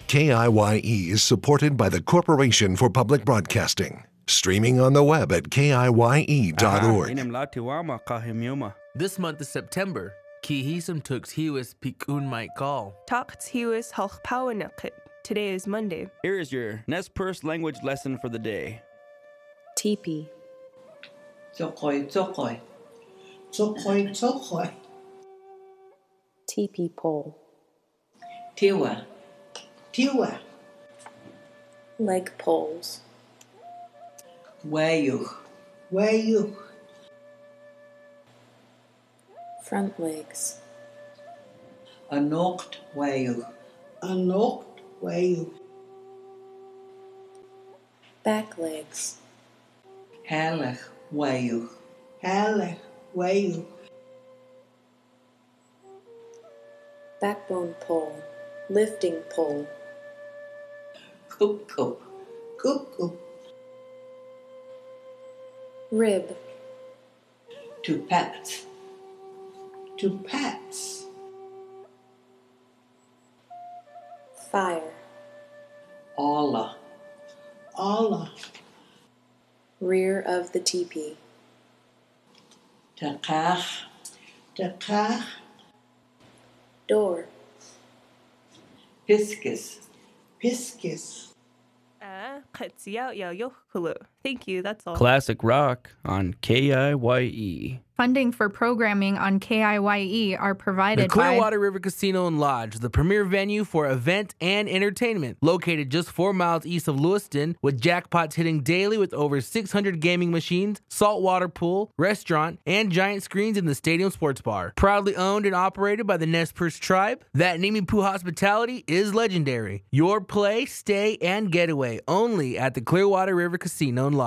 KIYE is supported by the Corporation for Public Broadcasting. Streaming on the web at kiye.org. This month is September. Kihisam tux hiwis pikun might call. Talks hiwis halchpawanakit. Today is Monday. Here is your Nez Perce language lesson for the day. Teepee. Tsokoi, tsokoi. Tsokoi, tsokoi. Teepee pole. Tiwa. Tiwa. Leg poles. Wayu. Wayu. Front legs. Anocht wayu. Anocht wayu. Back legs. Halach wayu. Halach wayu. Backbone pole. Lifting pole. Coop, coop. Coop, coop. Rib. To pats. To pats. Fire. Allah. Allah. Rear of the teepee. Takach. Takach. Door. Piscus. Piscus. Thank you, that's all. Classic rock on KIYE. Funding for programming on KIYE are The provided by Clearwater River Casino and Lodge, the premier venue for event and entertainment. Located just 4 miles east of Lewiston, with jackpots hitting daily with over 600 gaming machines, saltwater pool, restaurant, and giant screens in the stadium sports bar. Proudly owned and operated by the Nez Perce tribe, that Nimipu hospitality is legendary. Your play, stay, and getaway only at the Clearwater River Casino and Lodge.